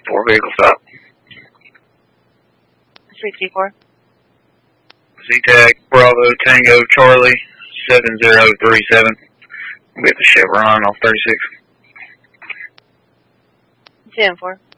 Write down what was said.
4 vehicle stop. 64. Z-Tag, Bravo, Tango, Charlie, 7037. We have the Chevron off 36. 10-4.